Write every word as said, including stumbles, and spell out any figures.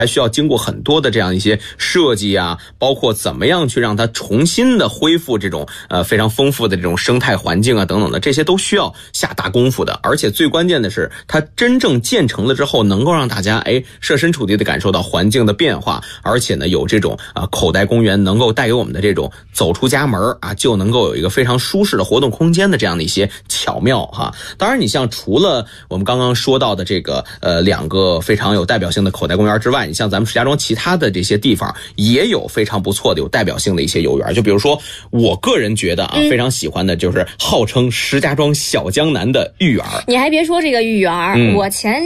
还需要经过很多的这样一些设计啊，包括怎么样去让它重新的恢复这种呃非常丰富的这种生态环境啊等等的，这些都需要下大功夫的。而且最关键的是，它真正建成了之后，能够让大家哎设身处地的感受到环境的变化，而且呢有这种啊、呃、口袋公园能够带给我们的这种走出家门啊就能够有一个非常舒适的活动空间的这样的一些巧妙哈。当然，你像除了我们刚刚说到的这个呃两个非常有代表性的口袋公园之外，你像咱们石家庄其他的这些地方也有非常不错的有代表性的一些游园，就比如说我个人觉得啊、嗯、非常喜欢的就是号称石家庄小江南的玉园。 你还别说这个玉园、嗯、我前